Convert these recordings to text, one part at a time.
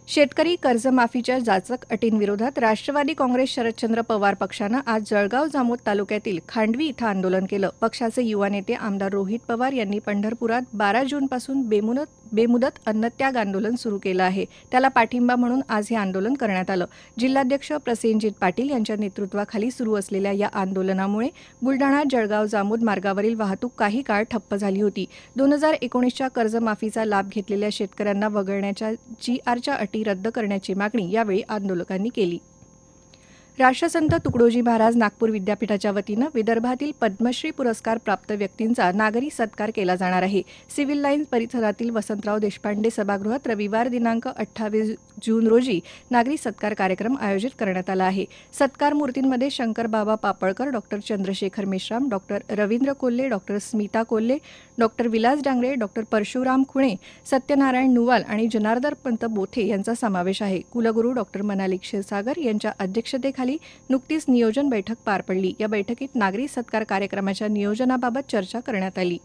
शेतकरी कर्जमाफीच्या जाचक अटींविरोधात राष्ट्रवादी काँग्रेस शरदचंद्र पवार पक्षानं आज जळगाव जामोद तालुक्यातील खांडवी इथं आंदोलन केलं. पक्षाचे युवा नेते आमदार रोहित पवार यांनी पंढरपुरात 12 जूनपासून बेमुदत अन्नत्याग आंदोलन सुरू केलं आहे. त्याला पाठिंबा म्हणून आज हे आंदोलन करण्यात आलं. जिल्हाध्यक्ष प्रसेनजित पाटील यांच्या नेतृत्वाखाली सुरू असलेल्या या आंदोलनामुळे बुलढाणा जळगाव जामोद मार्गावरील वाहतूक काही काळ ठप्प झाली होती. 2019च्या कर्जमाफीचा लाभ घेतलेल्या शेतकऱ्यांना वगळण्याच्या GRच्या अटी रद्द करण्याची मागणी यावेळी आंदोलकांनी केली. राष्ट्रसंत तुकडोजी महाराज नागपूर विद्यापीठाच्या वतीनं विदर्भातील पद्मश्री पुरस्कार प्राप्त व्यक्तींचा नागरी सत्कार केला जाणार आहे. सिव्हिल लाईन्स परिसरातील वसंतराव देशपांडे सभागृहात रविवार दिनांक 28 जून रोजी नागरी सत्कार कार्यक्रम आयोजित करण्यात आला आहे. सत्कार मूर्तींमध्ये Shankarbaba Papalkar, doctor Chandrashekhar Meshram, doctor Ravindra Kolhe, doctor Smita Kolhe, doctor Vilas Dangre, doctor Parshuram खुणे, सत्यनारायण नुवाल आणि जनार्दन पंत बोथे यांचा समावेश आहे. कुलगुरू डॉक्टर मनाली क्षीरसागर यांच्या अध्यक्षतेखाली नुकतीच नियोजन बैठक पार पडली. या बैठकीत नागरी सत्कार कार्यक्रमाच्या नियोजनाबाबत चर्चा करण्यात आली.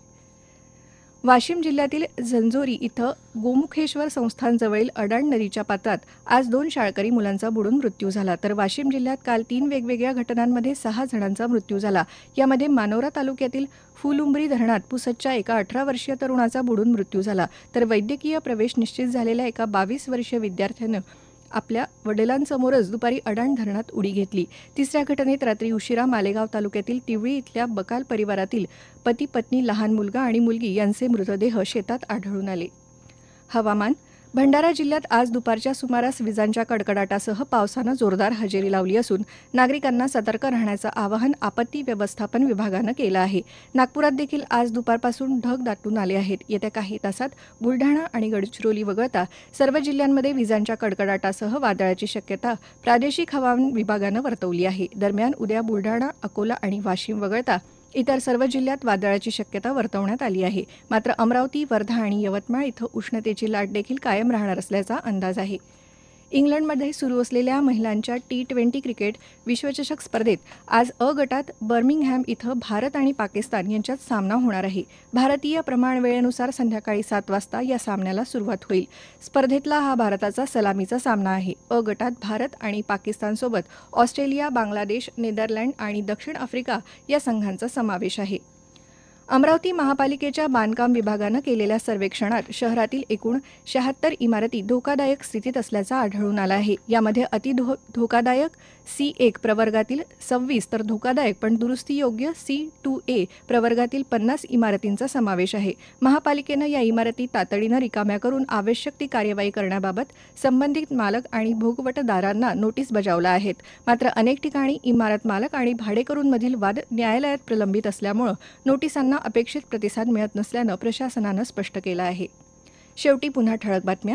वाशिम जिल्ह्यातील झंझोरी इथं गोमुखेश्वर संस्थानजवळील अडाण नदीच्या पात्रात आज 2 शाळकरी मुलांचा बुडून मृत्यू झाला. तर वाशिम जिल्ह्यात काल 3 वेगवेगळ्या घटनांमध्ये 6 जणांचा मृत्यू झाला. यामध्ये मानोरा तालुक्यातील फुलुंबरी धरणात पुसदच्या एका 18 वर्षीय तरुणाचा बुडून मृत्यू झाला. तर वैद्यकीय प्रवेश निश्चित झालेल्या एका 22 वर्षीय विद्यार्थ्यानं आपल्या वडिलांसमोरच दुपारी अडाण धरणात उडी घेतली. तिसऱ्या घटनेत रात्री उशिरा मालेगाव तालुक्यातील तिवळी इथल्या बकाल परिवारातील पती पत्नी, लहान मुलगा आणि मुलगी यांचे मृतदेह शेतात आढळून आले. हवामान. भंडारा जिल्ह्यात आज दुपारच्या सुमारास विजांच्या कडकडाटासह पावसानं जोरदार हजेरी लावली असून नागरिकांना सतर्क राहण्याचं आवाहन आपत्ती व्यवस्थापन विभागानं केलं आहे. नागपुरात देखील आज दुपारपासून ढग दाटून आले आहेत. येत्या काही तासात बुलढाणा आणि गडचिरोली वगळता सर्व जिल्ह्यांमध्ये विजांच्या कडकडाटासह वादळाची शक्यता प्रादेशिक हवामान विभागानं वर्तवली आहे. दरम्यान उद्या बुलढाणा, अकोला आणि वाशिम वगळता इतर सर्व जिल्ह्यात वादळाची शक्यता वर्तवण्यात आली आहे. मात्र अमरावती, वर्धा आणि यवतमाळ इथं उष्णतेची लाट देखील कायम राहणार असल्याचा अंदाज आहे. इंग्लंडमध्ये सुरू असलेल्या महिलांच्या T20 क्रिकेट विश्वचषक स्पर्धेत आज अ गटात बर्मिंगहॅम इथं भारत आणि पाकिस्तान यांच्यात सामना होणार आहे. भारतीय प्रमाण वेळेनुसार संध्याकाळी 7 वाजता या सामन्याला सुरुवात होईल. स्पर्धेतला हा भारताचा सलामीचा सामना आहे. अ गटात भारत आणि पाकिस्तानसोबत ऑस्ट्रेलिया, बांगलादेश, नेदरलँड आणि दक्षिण आफ्रिका या संघांचा समावेश आहे. अमरावती महापालिकेच्या बांधकाम विभागानं केलेल्या सर्वेक्षणात शहरातील एकूण 76 इमारती धोकादायक स्थितीत असल्याचं आढळून आलं आहे. यामध्ये धोकादायक C1 प्रवर्गातील 26 तर धोकादायक पण दुरुस्तीयोग्य C2A प्रवर्गातील 50 इमारतींचा समावेश आहे. महापालिकेनं या इमारती तातडीनं रिकाम्या करून आवश्यक ती कार्यवाही करण्याबाबत संबंधित मालक आणि भोगवटदारांना नोटीस बजावल्या आहेत. मात्र अनेक ठिकाणी इमारत मालक आणि भाडेकरूंमधील वाद न्यायालयात प्रलंबित असल्यामुळे नोटिसांना अपेक्षित प्रतिसाद मिळत नसल्यानं प्रशासनानं स्पष्ट केलं आहे. शेवटी पुन्हा ठळक बातम्या.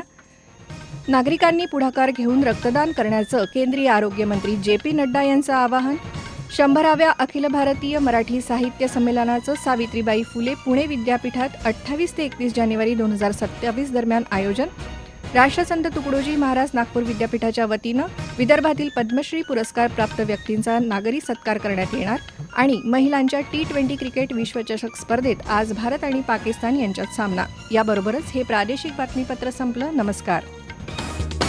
नागरिकांनी पुढाकार घेऊन रक्तदान करण्याचं केंद्रीय आरोग्यमंत्री JP नड्डा यांचं आवाहन. 100व्या अखिल भारतीय मराठी साहित्य संमेलनाचं सावित्रीबाई फुले पुणे विद्यापीठात 28 ते 31 जानेवारी 2027 दरम्यान आयोजन. राष्ट्रसंत तुकडोजी महाराज नागपूर विद्यापीठाच्या वतीनं विदर्भातील पद्मश्री पुरस्कार प्राप्त व्यक्तींचा नागरी सत्कार करण्यात येणार. आणि महिलांच्या T20 क्रिकेट विश्वचषक स्पर्धेत आज भारत आणि पाकिस्तान यांच्यात सामना. याबरोबरच हे प्रादेशिक बातमीपत्र संपलं. नमस्कार.